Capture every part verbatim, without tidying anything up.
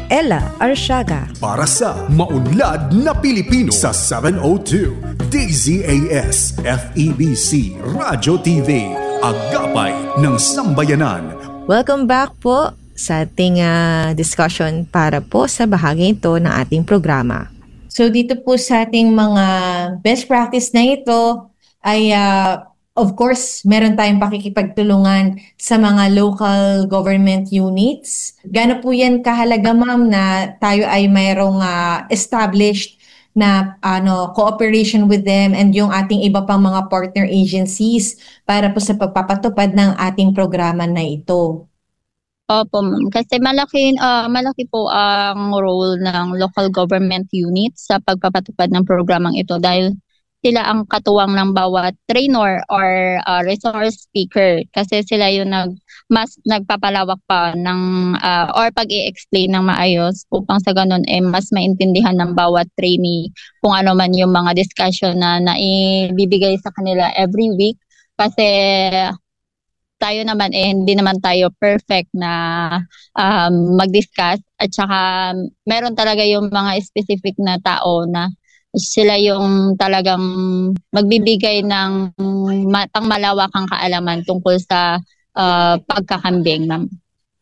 Ella Arsiaga. Para sa maunlad na Pilipino sa seven oh two D Z A S F E B C Radio T V, Agapay ng Sambayanan. Welcome back po sa ating uh, discussion para po sa bahagi ito ng ating programa. So dito po sa ating mga best practice na ito ay uh, of course meron tayong pakikipagtulungan sa mga local government units. Gaano po yan kahalaga, ma'am, na tayo ay mayroong uh, established na ano cooperation with them and yung ating iba pang mga partner agencies para po sa pagpapatupad ng ating programa na ito. Opo, ma'am. Kasi malaki, uh, malaki po ang role ng local government units sa pagpapatupad ng programang ito dahil sila ang katuwang ng bawat trainer or uh, resource speaker kasi sila yung nag, mas nagpapalawak pa ng uh, or pag-i-explain ng maayos upang sa ganun eh, mas maintindihan ng bawat trainee kung ano man yung mga discussion na naibibigay sa kanila every week kasi tayo naman eh hindi naman tayo perfect na um, mag-discuss at saka meron talaga yung mga specific na tao na sila yung talagang magbibigay ng matang malawakang kaalaman tungkol sa uh, pagkakambing, ma'am.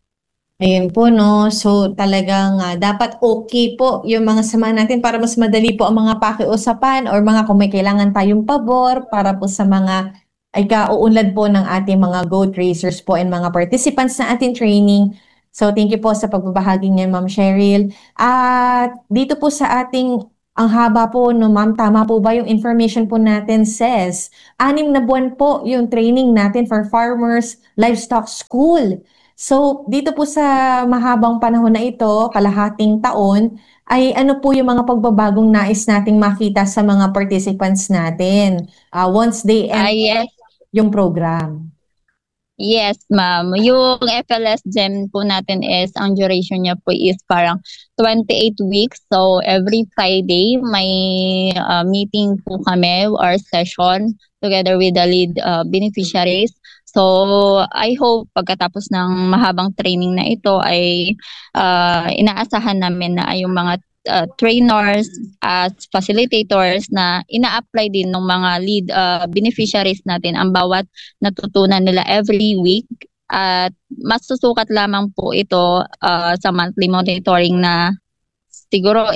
Ayun po, no? So talagang uh, dapat okay po yung mga samahan natin para mas madali po ang mga pakiusapan or mga kung may kailangan tayong pabor para po sa mga ay kauunlad po ng ating mga goat racers po and mga participants na ating training. So thank you po sa pagbabahagi niya, Ma'am Cheryl. At uh, dito po sa ating ang haba po, no, ma'am, tama po ba yung information po natin says, anim na buwan po yung training natin for Farmers Livestock School. So, dito po sa mahabang panahon na ito, kalahating taon, ay ano po yung mga pagbabagong nais nating makita sa mga participants natin uh, once they end uh, yes. yung program? Yes, ma'am. Yung F L S G E M po natin is, ang duration niya po is parang twenty-eight weeks. So, every Friday, may uh, meeting po kami or session together with the lead uh, beneficiaries. So, I hope pagkatapos ng mahabang training na ito ay uh, inaasahan namin na ay yung mga Uh, trainers at uh, facilitators na ina-apply din ng mga lead uh, beneficiaries natin ang bawat natutunan nila every week at mas susukat lamang po ito uh, sa monthly monitoring na siguro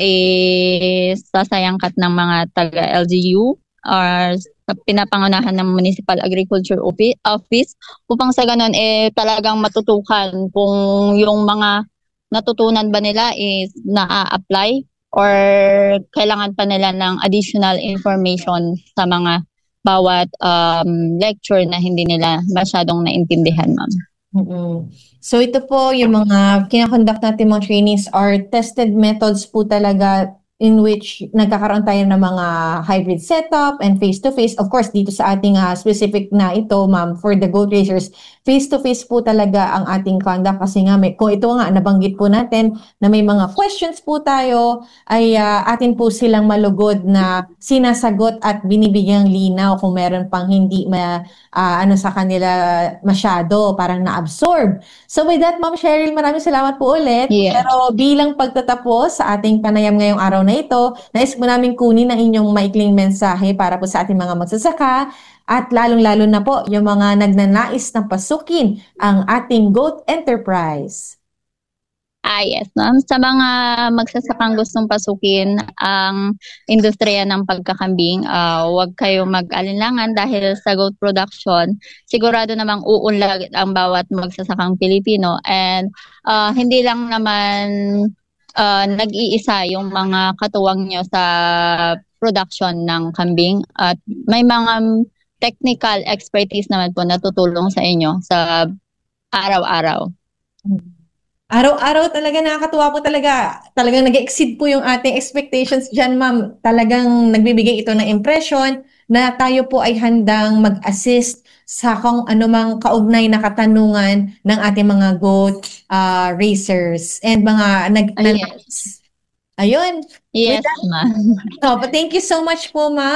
eh sasayangkat ng mga taga-L G U or sa pinapangunahan ng Municipal Agriculture Office upang sa ganun eh talagang matutukan kung yung mga natutunan ba nila is na-apply or kailangan pa nila ng additional information sa mga bawat um, lecture na hindi nila masyadong naintindihan, ma'am. Mm-hmm. So ito po yung mga kinakonduct natin mga trainings are tested methods po talaga in which nagkakaroon tayo ng mga hybrid setup and face-to-face. Of course, dito sa ating uh, specific na ito, ma'am, for the goat racers, face-to-face po talaga ang ating conduct kasi nga, may, kung ito nga, nabanggit po natin na may mga questions po tayo, ay uh, atin po silang malugod na sinasagot at binibigyang linaw kung meron pang hindi ma, uh, ano sa kanila masyado, parang na-absorb. So with that, Ma'am Cheryl, maraming salamat po ulit. Yeah. Pero bilang pagtatapos sa ating panayam ngayong araw na ito, nais po namin kunin ang inyong maikling mensahe para po sa ating mga magsasaka at lalong-lalo na po yung mga nagnanais na pasukin ang ating goat enterprise. Ah, yes, ma'am. Sa mga magsasakang gustong pasukin ang industriya ng pagkakambing, uh, huwag kayong mag-alinlangan dahil sa goat production, sigurado namang uunlad ang bawat magsasakang Pilipino and uh, hindi lang naman uh, nag-iisa yung mga katuwang nyo sa production ng kambing at may mga technical expertise naman po na tutulong sa inyo sa araw-araw. Araw-araw talaga nakakatuwa po talaga. Talagang nag-exceed po yung ating expectations dyan, ma'am. Talagang nagbibigay ito ng impression na tayo po ay handang mag-assist sa kung anumang kaugnay na katanungan ng ating mga goat uh, racers and mga nag uh, yes. Ayun. Yes, ma'am. So, but thank you so much po, ma'am.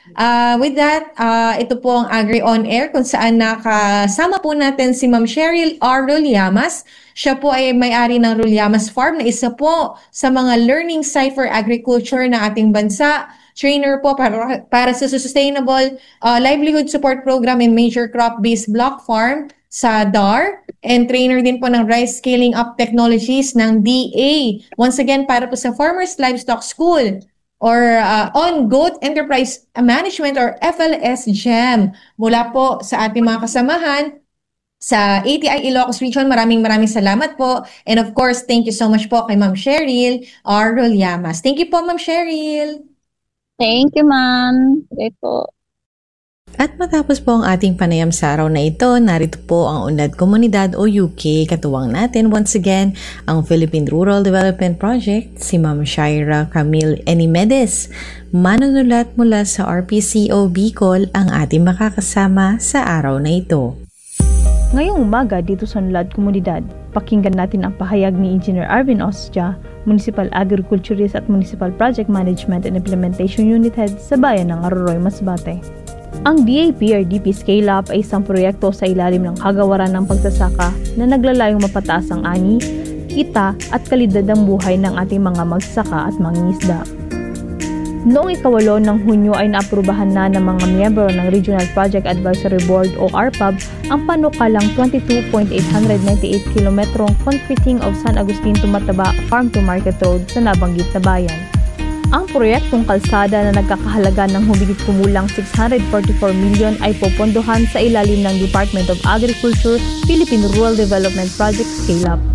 Uh, with that, uh, ito po ang Agri On Air kung saan nakasama po natin si Ma'am Cheryl R. Ruliamas. Siya po ay may-ari ng Ruliamas Farm na isa po sa mga learning site for agriculture ng ating bansa. Trainer po para, para sa Sustainable uh, Livelihood Support Program in Major Crop-Based Block Farm sa D A R, and trainer din po ng Rice Scaling Up Technologies ng D A. Once again, para po sa Farmers Livestock School or uh, on Goat Enterprise Management or F L S G E M. Mula po sa ating mga kasamahan sa A T I Ilocos Region, maraming maraming salamat po. And of course, thank you so much po kay Ma'am Cheryl R. Ruliamas. Thank you po, Ma'am Cheryl. Thank you, ma'am. Okay po. At matapos po ang ating panayam sa araw na ito, narito po ang Unlad Komunidad o U K. Katuwang natin once again ang Philippine Rural Development Project, si Ma'am Shaira Camille Enimedes. Manunulat mula sa R P C O Bicol ang ating makakasama sa araw na ito. Ngayong umaga dito sa Unlad Komunidad, pakinggan natin ang pahayag ni Engineer Arvin Ostia, Municipal Agriculturist at Municipal Project Management and Implementation Unit Head sa bayan ng Aroroy, Masbate. Ang D A P R D P Scale Up ay isang proyekto sa ilalim ng kagawaran ng pagsasaka na naglalayong mapataas ang ani, kita at kalidad ng buhay ng ating mga magsasaka at mangingisda. Noong ikawalo ng Hunyo ay naaprubahan na ng mga miyembro ng Regional Project Advisory Board o R P A B ang panukalang twenty-two point eight nine eight kilometrong concreting of San Agustin to Mataba Farm to Market Road sa nabanggit na bayan. Ang proyektong kalsada na nagkakahalaga ng humigit kumulang six hundred forty-four million ay popondohan sa ilalim ng Department of Agriculture Philippine Rural Development Project Scale Up.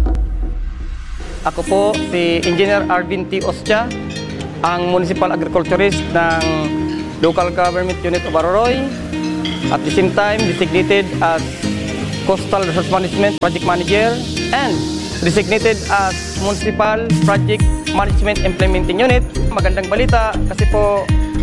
Ako po si Engineer Arvin T. Ostia, ang Municipal Agriculturist ng Local Government Unit of Aroroy, at the same time designated as Coastal Resource Management Project Manager and designated as Municipal Project Management Implementing Unit. Magandang balita kasi po